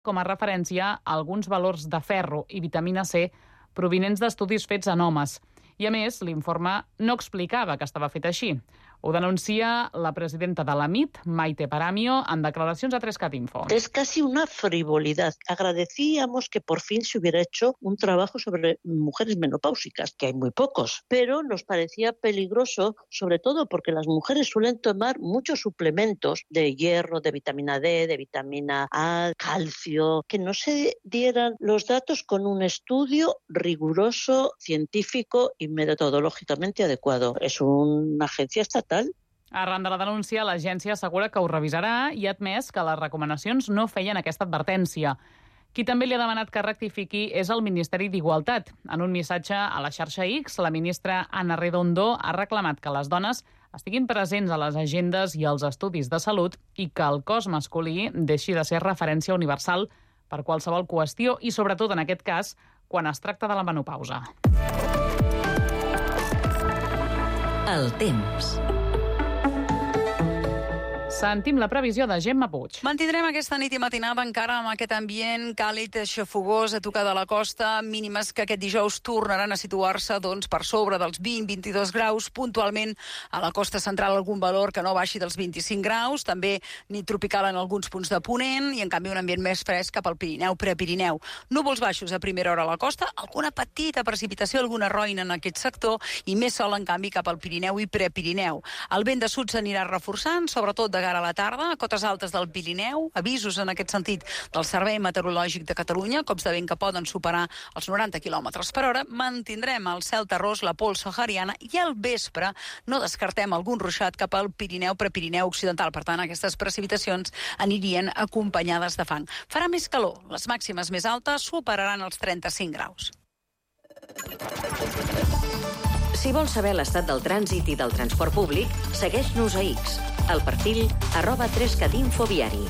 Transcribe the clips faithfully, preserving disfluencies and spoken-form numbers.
com a referència a alguns valors de ferro i vitamina C provinents d'estudis fets en homes. I, a més, l'informe no explicava que estava fet així. Ho denuncia la presidenta de l'AMIT, Maite Paramio, en declaracions a tres cat Info. Es casi una frivolidad. Agradecíamos que por fin se hubiera hecho un trabajo sobre mujeres menopáusicas, que hay muy pocos, pero nos parecía peligroso, sobre todo porque las mujeres suelen tomar muchos suplementos de hierro, de vitamina D, de vitamina A, calcio, que no se dieran los datos con un estudio riguroso, científico y metodológicamente adecuado. Es una agencia estatal. Arran de la denúncia, l'agència assegura que ho revisarà i ha admès que les recomanacions no feien aquesta advertència. Qui també li ha demanat que rectifiqui és el Ministeri d'Igualtat. En un missatge a la xarxa X, la ministra Ana Redondo ha reclamat que les dones estiguin presents a les agendes i als estudis de salut i que el cos masculí deixi de ser referència universal per qualsevol qüestió i, sobretot en aquest cas, quan es tracta de la menopausa. El temps. Sentim la previsió de Gemma Puig. Mantindrem aquesta nit i matinada encara amb aquest ambient càlid, xafogós, a tocar de la costa, mínimes que aquest dijous tornaran a situar-se doncs, per sobre dels vint a vint-i-dos graus, puntualment a la costa central algun valor que no baixi dels vint-i-cinc graus, també nit tropical en alguns punts de Ponent i en canvi un ambient més fresc cap al Pirineu, Prepirineu. Núvols baixos a primera hora a la costa, alguna petita precipitació, alguna roina en aquest sector i més sol en canvi cap al Pirineu i Prepirineu. El vent de sud s'anirà reforçant, sobretot de a la tarda, a cotes altes del Pirineu, avisos en aquest sentit del Servei Meteorològic de Catalunya, cops de vent que poden superar els noranta quilòmetres per hora. Mantindrem el cel terrós, la pols sahariana i al vespre no descartem algun ruixat cap al Pirineu, Prepirineu occidental. Per tant, aquestes precipitacions anirien acompanyades de fang. Farà més calor, les màximes més altes superaran els trenta-cinc graus. Si vols saber l'estat del trànsit i del transport públic, segueix-nos a X, al perfil arroba tres cat info viari.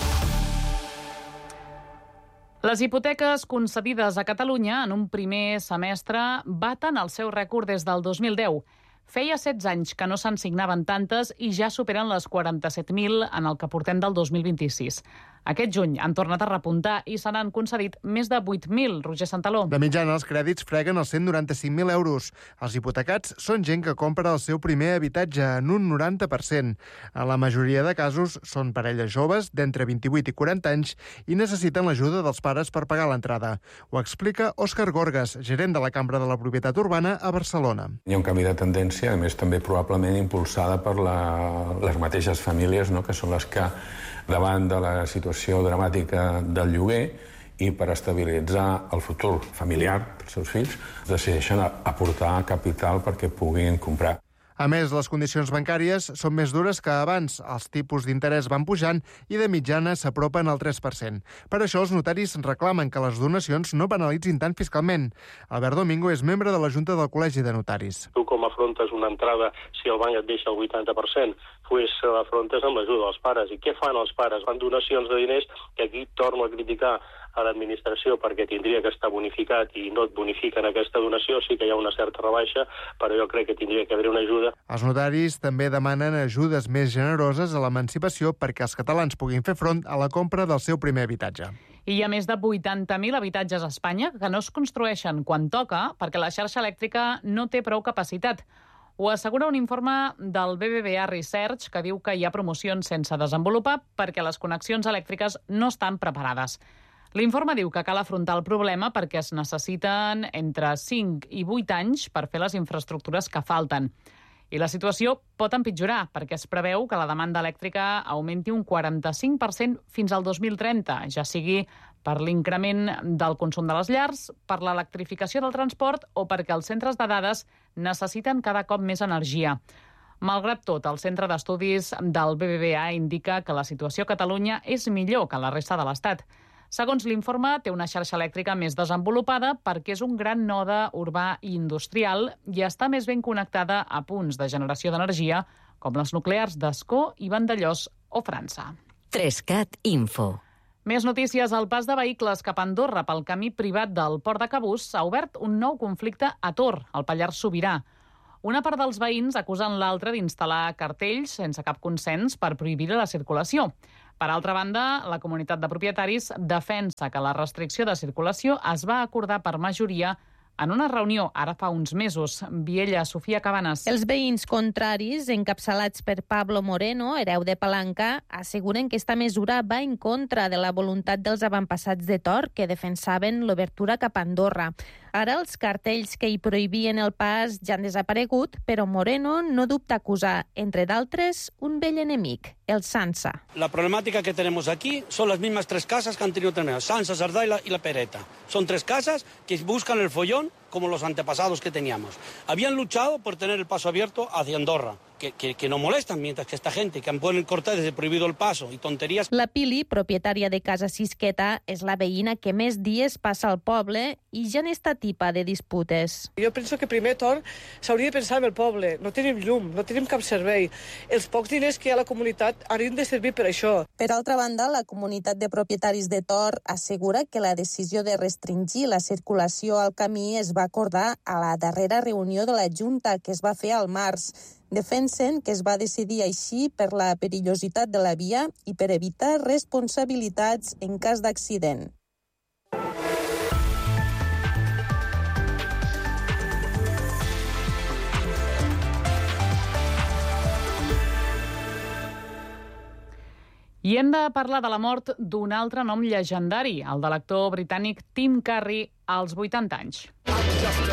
Les hipoteques concedides a Catalunya en un primer semestre baten el seu rècord des del dos mil deu. Feia setze anys que no se'n signaven tantes i ja superen les quaranta-set mil en el que portem del dos mil vint-i-sis. Aquest juny han tornat a repuntar i se n'han concedit més de vuit mil, Roger Santaló. De mitjana, els crèdits freguen els cent noranta-cinc mil euros. Els hipotecats són gent que compra el seu primer habitatge en un noranta per cent. En la majoria de casos són parelles joves d'entre vint-i-vuit i quaranta anys i necessiten l'ajuda dels pares per pagar l'entrada. Ho explica Òscar Gorgas, gerent de la Cambra de la Propietat Urbana a Barcelona. Hi ha un canvi de tendència, a més també probablement impulsada per la, les mateixes famílies, no?, que són les que davant de la situació dramàtica del lloguer i per estabilitzar el futur familiar dels seus fills, decideixen aportar capital perquè puguin comprar. A més, les condicions bancàries són més dures que abans. Els tipus d'interès van pujant i de mitjana s'apropen al tres per cent. Per això els notaris reclamen que les donacions no penalitzin tant fiscalment. Albert Domingo és membre de la Junta del Col·legi de Notaris. Tu com afrontes una entrada si el banc et deixa el vuitanta per cent? Pues l'afrontes amb l'ajuda dels pares. I què fan els pares? Fan donacions de diners que aquí torno a criticar a l'administració perquè tindria que estar bonificat i no et bonifiquen aquesta donació, sí que hi ha una certa rebaixa, però jo crec que tindria que haver una ajuda. Els notaris també demanen ajudes més generoses a l'emancipació perquè els catalans puguin fer front a la compra del seu primer habitatge. I hi ha més de vuitanta mil habitatges a Espanya que no es construeixen quan toca perquè la xarxa elèctrica no té prou capacitat. Ho assegura un informe del B B V A Research que diu que hi ha promocions sense desenvolupar perquè les connexions elèctriques no estan preparades. L'informe diu que cal afrontar el problema perquè es necessiten entre cinc i vuit anys per fer les infraestructures que falten. I la situació pot empitjorar perquè es preveu que la demanda elèctrica augmenti un quaranta-cinc per cent fins al dos mil trenta, ja sigui per l'increment del consum de les llars, per l'electrificació del transport o perquè els centres de dades necessiten cada cop més energia. Malgrat tot, el Centre d'Estudis del B B V A indica que la situació a Catalunya és millor que la resta de l'Estat. Segons l'informe, té una xarxa elèctrica més desenvolupada perquè és un gran node urbà i industrial i està més ben connectada a punts de generació d'energia com les nuclears d'Ascó i Vandellòs o França. tres cat Info. Més notícies. El pas de vehicles cap a Andorra pel camí privat del Port de Cabús s'ha obert un nou conflicte a Tor, al Pallars Sobirà. Una part dels veïns acusen l'altra d'instal·lar cartells sense cap consens per prohibir la circulació. Per altra banda, la comunitat de propietaris defensa que la restricció de circulació es va acordar per majoria en una reunió ara fa uns mesos. Viella, Sofia Cabanes. Els veïns contraris, encapçalats per Pablo Moreno, hereu de Palanca, asseguren que esta mesura va en contra de la voluntat dels avantpassats de Tor que defensaven l'obertura cap a Andorra. Ara els cartells que hi prohibien el pas ja han desaparegut, però Moreno no dubta acusar, entre d'altres, un vell enemic, el Sansa. La problemática que tenemos aquí son las mismas tres casas que han tenido tener Sansa, Sardá y la, y la Pereta. Son tres casas que buscan el follón como los antepasados que teníamos. Habían luchado por tener el paso abierto hacia Andorra, que, que, que no molestan, mientras que esta gente que han puesto cortar desde prohibido el paso y tonterías. La Pili, propietària de Casa Sisqueta, és la veïna que més dies passa al poble i ja n'està tipa de disputes. Jo penso que primer torn s'hauria de pensar en el poble. No tenim llum, no tenim cap servei. Els pocs diners que hi ha a la comunitat haurien de servir per això. Per altra banda, la comunitat de propietaris de Tor assegura que la decisió de restringir la circulació al camí es va acordar a la darrera reunió de la Junta que es va fer al març. Defensen que es va decidir així per la perillositat de la via i per evitar responsabilitats en cas d'accident. I hem de parlar de la mort d'un altre nom llegendari, el de l'actor britànic Tim Curry, als vuitanta anys.